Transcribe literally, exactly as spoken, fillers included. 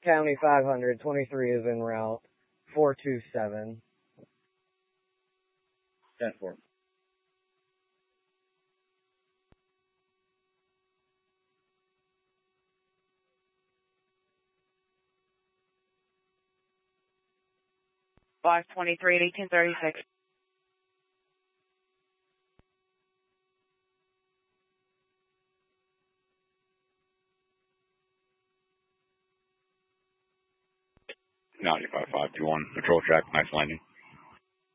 County five hundred, twenty-three is en route, four two seven. ten four. five twenty-three at eighteen thirty-six. ninety-five five two one, patrol track, nice landing.